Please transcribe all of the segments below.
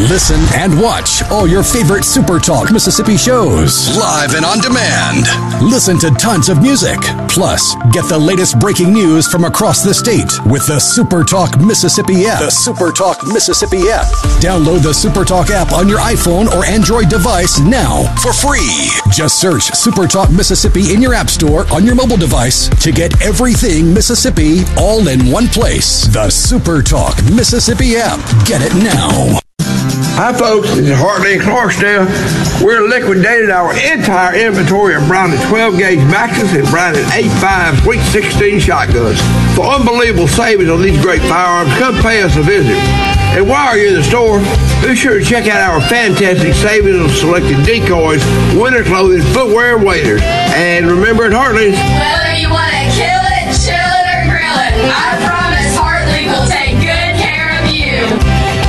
Listen and watch all your favorite Super Talk Mississippi shows live and on demand. Listen to tons of music. Plus, get the latest breaking news from across the state with the Super Talk Mississippi app. The Super Talk Mississippi app. Download the Super Talk app on your iPhone or Android device now for free. Just search Super Talk Mississippi in your app store on your mobile device to get everything Mississippi all in one place. The Super Talk Mississippi app. Get it now. Hi folks, this is Hartley in Clarksdale. We're liquidating our entire inventory of Browning 12-gauge maxes and Browning 8.5 Sweet 16 shotguns. For unbelievable savings on these great firearms, come pay us a visit. And while you're in the store, be sure to check out our fantastic savings on selected decoys, winter clothing, footwear, and waders. And remember at Hartley's, whether you want to kill it, chill it, or grill it, I promise Hartley will take good care of you.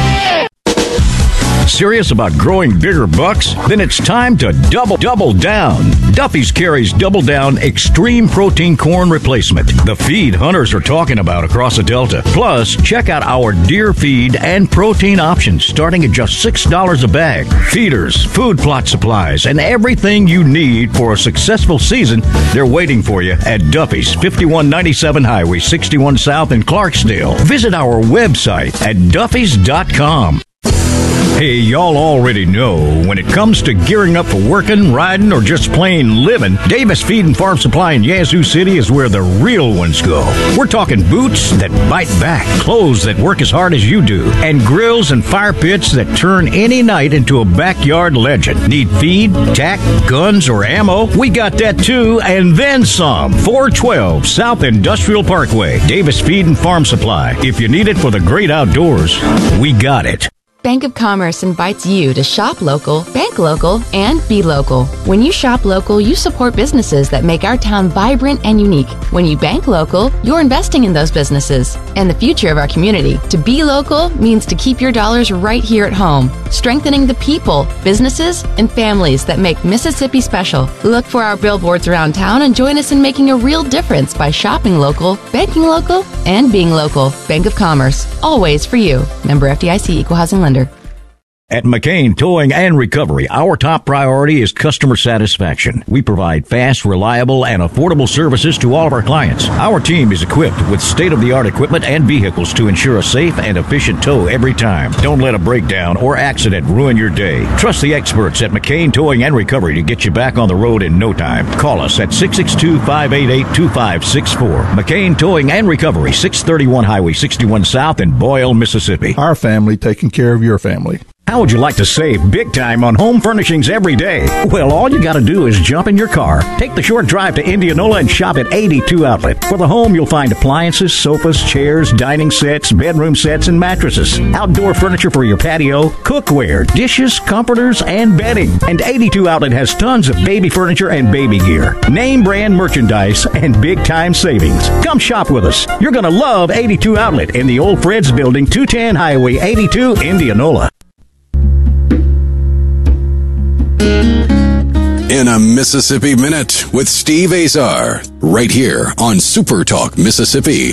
Serious about growing bigger bucks? Then it's time to double down. Duffy's carries Double Down Extreme Protein Corn Replacement, the feed hunters are talking about across the Delta. Plus, check out our deer feed and protein options starting at just $6 a bag. Feeders, food plot supplies, and everything you need for a successful season, they're waiting for you at Duffy's, 5197 Highway 61 South in Clarksdale. Visit our website at duffys.com. Hey, y'all already know when it comes to gearing up for working, riding, or just plain living, Davis Feed and Farm Supply in Yazoo City is where the real ones go. We're talking boots that bite back, clothes that work as hard as you do, and grills and fire pits that turn any night into a backyard legend. Need feed, tack, guns, or ammo? We got that too, and then some. 412 South Industrial Parkway, Davis Feed and Farm Supply. If you need it for the great outdoors, we got it. Bank of Commerce invites you to shop local, bank local, and be local. When you shop local, you support businesses that make our town vibrant and unique. When you bank local, you're investing in those businesses and the future of our community. To be local means to keep your dollars right here at home, strengthening the people, businesses, and families that make Mississippi special. Look for our billboards around town and join us in making a real difference by shopping local, banking local, and being local. Bank of Commerce, always for you. Member FDIC, Equal Housing Lender. At McCain Towing and Recovery, our top priority is customer satisfaction. We provide fast, reliable, and affordable services to all of our clients. Our team is equipped with state-of-the-art equipment and vehicles to ensure a safe and efficient tow every time. Don't let a breakdown or accident ruin your day. Trust the experts at McCain Towing and Recovery to get you back on the road in no time. Call us at 662-588-2564. McCain Towing and Recovery, 631 Highway 61 South in Boyle, Mississippi. Our family taking care of your family. How would you like to save big time on home furnishings every day? Well, all you got to do is jump in your car, take the short drive to Indianola, and shop at 82 Outlet. For the home, you'll find appliances, sofas, chairs, dining sets, bedroom sets, and mattresses. Outdoor furniture for your patio, cookware, dishes, comforters, and bedding. And 82 Outlet has tons of baby furniture and baby gear. Name brand merchandise and big time savings. Come shop with us. You're going to love 82 Outlet in the Old Fred's Building, 210 Highway 82, Indianola. In a Mississippi Minute with Steve Azar, right here on Super Talk Mississippi.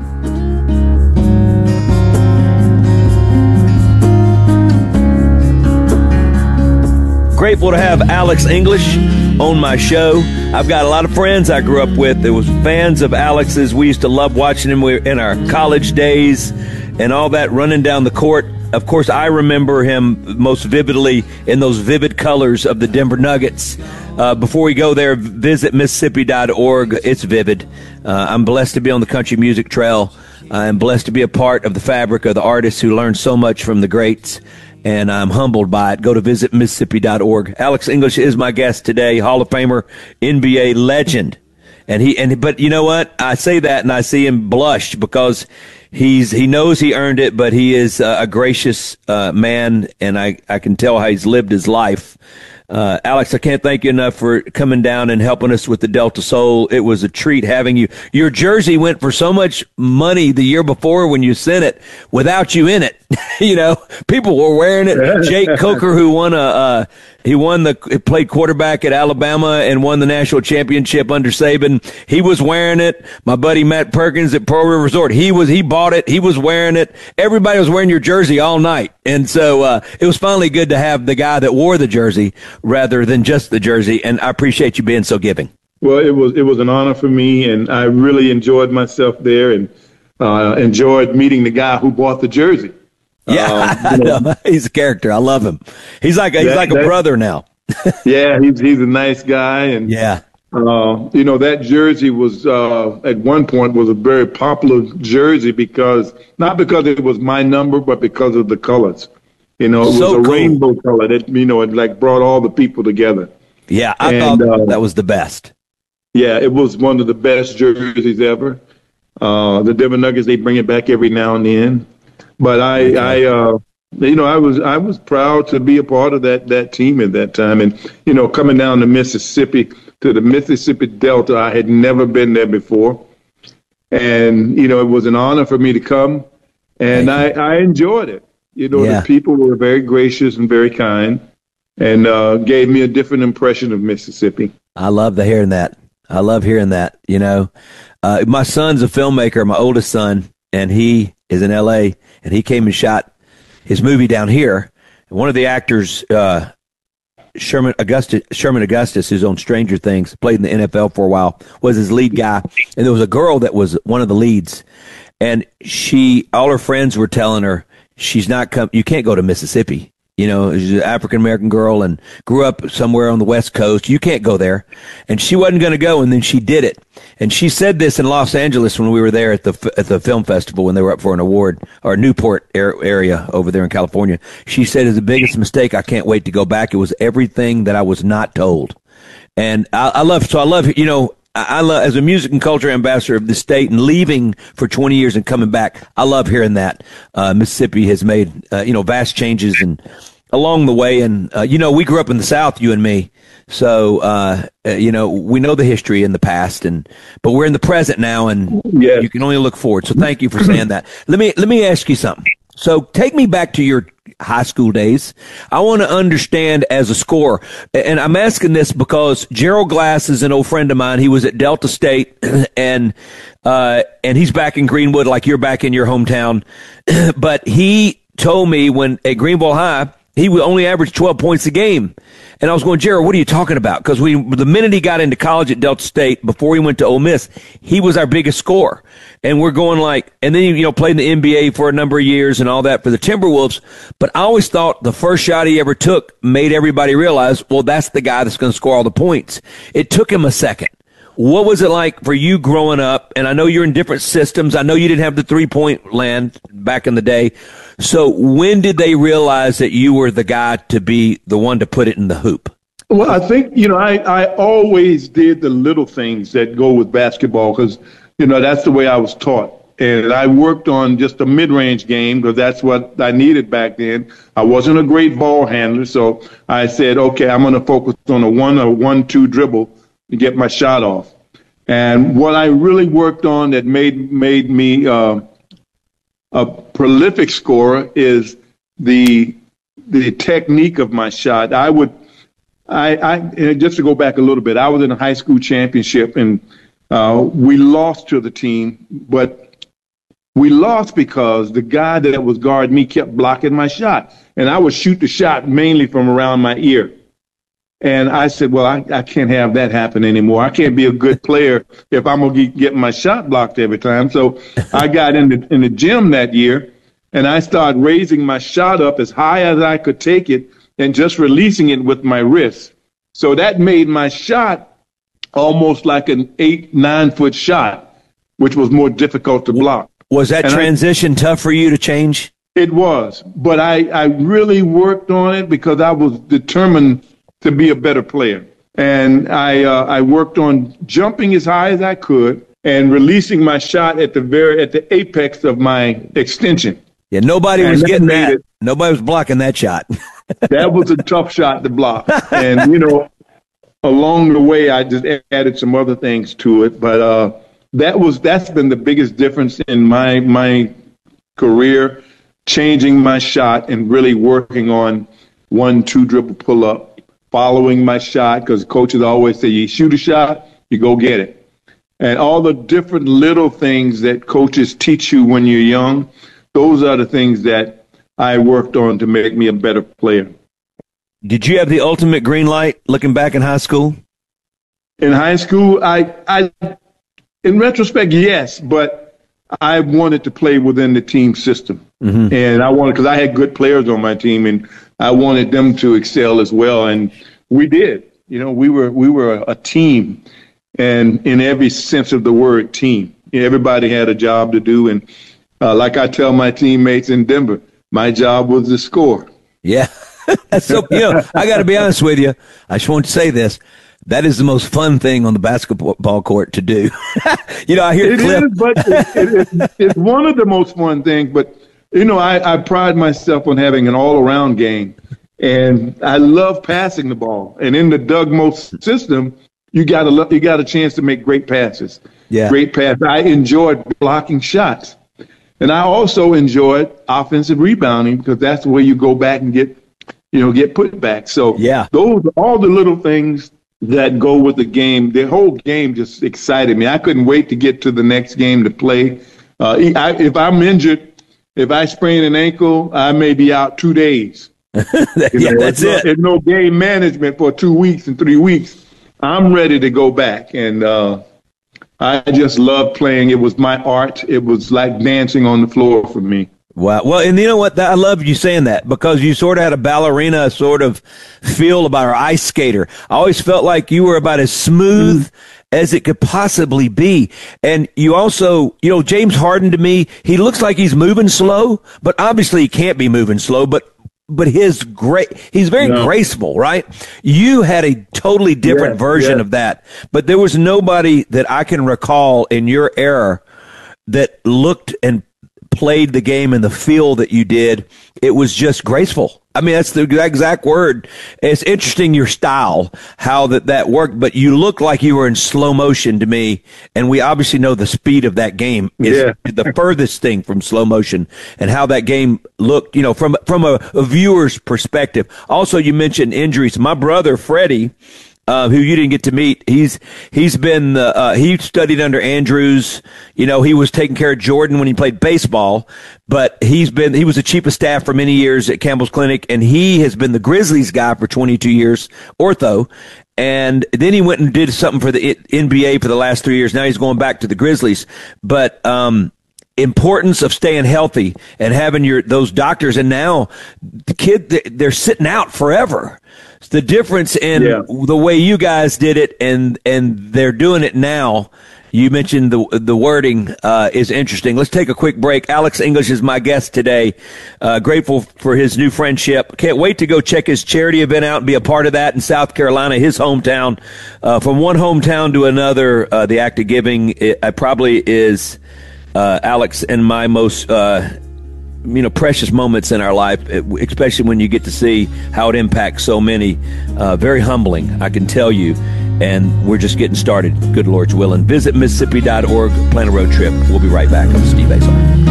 Grateful to have Alex English on my show. I've got a lot of friends I grew up with that was fans of Alex's. We used to love watching him in our college days and all that, running down the court. Of course, I remember him most vividly in those vivid colors of the Denver Nuggets. Before we go there, visit Mississippi.org. It's vivid. I'm blessed to be on the country music trail. I'm blessed to be a part of the fabric of the artists who learned so much from the greats, and I'm humbled by it. Go to visit Mississippi.org. Alex English is my guest today, Hall of Famer, NBA legend. But you know what? I say that and I see him blush because he knows he earned it, but he is a gracious man, and I can tell how he's lived his life. Alex, I can't thank you enough for coming down and helping us with the Delta Soul. It was a treat having you. Your jersey went for so much money the year before when you sent it without you in it. You know, people were wearing it. Jake Coker, who played quarterback at Alabama and won the national championship under Saban. He was wearing it. My buddy Matt Perkins at Pearl River Resort, he bought it. He was wearing it. Everybody was wearing your jersey all night. And so, it was finally good to have the guy that wore the jersey rather than just the jersey. And I appreciate you being so giving. Well, it was an honor for me, and I really enjoyed myself there, and enjoyed meeting the guy who bought the jersey. Yeah, I know. He's a character. I love him. He's like a brother now. Yeah, he's a nice guy, and that jersey was at one point was a very popular jersey not because it was my number, but because of the colors. It was a rainbow color that it like brought all the people together. Yeah, I thought that was the best. Yeah, it was one of the best jerseys ever. The Denver Nuggets, they bring it back every now and then. But I was proud to be a part of that team at that time. And, coming down to Mississippi, to the Mississippi Delta, I had never been there before. And, it was an honor for me to come. And I enjoyed it. The people were very gracious and very kind, and gave me a different impression of Mississippi. I love hearing that. I love hearing that. My son's a filmmaker, my oldest son, and he is in L.A., and he came and shot his movie down here. And one of the actors, Sherman Augustus, who's on Stranger Things, played in the NFL for a while, was his lead guy. And there was a girl that was one of the leads. And all her friends were telling her, you can't go to Mississippi. She's an African-American girl and grew up somewhere on the West Coast. You can't go there. And she wasn't going to go, and then she did it. And she said this in Los Angeles when we were there at the film festival when they were up for an award, or Newport area over there in California. She said, it's the biggest mistake. I can't wait to go back. It was everything that I was not told. And I love, as a music and culture ambassador of the state and leaving for 20 years and coming back, I love hearing that. Mississippi has made, vast changes and along the way. And, we grew up in the South, you and me. So, we know the history and the past but we're in the present now, and you can only look forward. So thank you for saying that. Let me ask you something. So take me back to your high school days. I want to understand as a scorer, and I'm asking this because Gerald Glass is an old friend of mine. He was at Delta State, and he's back in Greenwood, like you're back in your hometown. But he told me when at Greenville High, he would only average 12 points a game. And I was going, Gerald, what are you talking about? Because the minute he got into college at Delta State, before he went to Ole Miss, he was our biggest scorer. And we're going and then he, played in the NBA for a number of years and all that for the Timberwolves. But I always thought the first shot he ever took made everybody realize, well, that's the guy that's going to score all the points. It took him a second. What was it like for you growing up? And I know you're in different systems. I know you didn't have the 3-point land back in the day. So when did they realize that you were the guy to be the one to put it in the hoop? Well, I think, I always did the little things that go with basketball because, that's the way I was taught. And I worked on just a mid-range game because that's what I needed back then. I wasn't a great ball handler, so I said, okay, I'm going to focus on a 1-2 dribble to get my shot off. And what I really worked on that made me a prolific scorer is the technique of my shot. Just to go back a little bit, I was in a high school championship, and we lost to the team, but we lost because the guy that was guarding me kept blocking my shot, and I would shoot the shot mainly from around my ear. And I said, well, I can't have that happen anymore. I can't be a good player if I'm going to get my shot blocked every time. So I got in the gym that year, and I started raising my shot up as high as I could take it and just releasing it with my wrist. So that made my shot almost like an 8-9 foot shot, which was more difficult to block. Was that transition tough for you to change? It was, but I really worked on it because I was determined to be a better player. And I worked on jumping as high as I could and releasing my shot at the apex of my extension. Yeah, nobody was getting that. Nobody was blocking that shot. That was a tough shot to block. And, along the way, I just added some other things to it. But that's been the biggest difference in my career. changing my shot and really working on 1-2 dribble pull up, following my shot, because coaches always say you shoot a shot, you go get it. And all the different little things that coaches teach you when you're young, those are the things that I worked on to make me a better player. Did you have the ultimate green light looking back in high school? In high school, I in retrospect, yes, but I wanted to play within the team system. Mm-hmm. And I wanted, because I had good players on my team, and I wanted them to excel as well. And we did. You know, we were a team, and in every sense of the word, team. Everybody had a job to do. And like I tell my teammates in Denver, my job was to score. Yeah. So, I got to be honest with you. I just want to say this. That is the most fun thing on the basketball court to do. I hear Cliff. It is, but it's one of the most fun things. But, I pride myself on having an all-around game. And I love passing the ball. And in the Doug Most system, you got a chance to make great passes. Yeah. Great pass. I enjoyed blocking shots. And I also enjoyed offensive rebounding, because that's where you go back and get put back. So those are all the little things that go with the game. The whole game just excited me. I couldn't wait to get to the next game to play. If I'm injured, if I sprain an ankle, I may be out 2 days. That's it. There's no game management for 2 weeks and 3 weeks. I'm ready to go back. And I just love playing. It was my art. It was like dancing on the floor for me. Wow. Well, and you know what? I love you saying that, because you sort of had a ballerina sort of feel about our ice skater. I always felt like you were about as smooth as it could possibly be. And you also, James Harden, to me, he looks like he's moving slow, but obviously he can't be moving slow, but he's very graceful, right? You had a totally different version of that, but there was nobody that I can recall in your era that looked and played the game in the feel that you did. It was just graceful. I mean, that's the exact word. It's interesting, your style, how that worked, but you look like you were in slow motion to me, and we obviously know the speed of that game is the furthest thing from slow motion, and how that game looked, from a viewer's perspective. Also, you mentioned injuries. My brother, Freddie, who you didn't get to meet, he studied under Andrews. He was taking care of Jordan when he played baseball, but he was the chief of staff for many years at Campbell's Clinic, and he has been the Grizzlies guy for 22 years, ortho. And then he went and did something for the NBA for the last 3 years. Now he's going back to the Grizzlies. But, importance of staying healthy and having those doctors, and now the kid, they're sitting out forever. It's the difference in the way you guys did it and they're doing it now. You mentioned the wording is interesting. Let's take a quick break. Alex English is my guest today. Grateful for his new friendship. Can't wait to go check his charity event out and be a part of that in South Carolina, his hometown. From one hometown to another, the act of giving probably is Alex and my most precious moments in our life, especially when you get to see how it impacts so many. Very humbling, I can tell you. And we're just getting started, good Lord's willing. Visit Mississippi.org, plan a road trip. We'll be right back on the Steve Azar.